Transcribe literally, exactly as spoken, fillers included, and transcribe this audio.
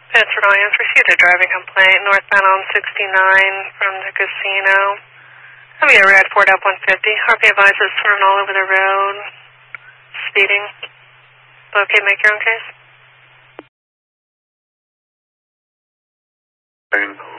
Pittsford Alliance received a driving complaint northbound on sixty-nine from the casino. That'll be a red Ford F one fifty. R P advises swerving all over the road, speeding. Okay, make your own case.